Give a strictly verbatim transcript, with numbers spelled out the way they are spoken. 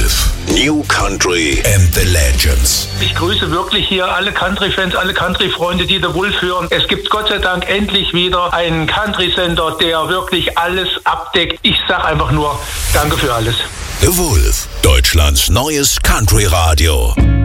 Wolf, New Country and the Legends. Ich grüße wirklich hier alle Country-Fans, alle Country-Freunde, die The Wolf hören. Es gibt Gott sei Dank endlich wieder einen Country-Sender, der wirklich alles abdeckt. Ich sag einfach nur, danke für alles. The Wolf, Deutschlands neues Country-Radio.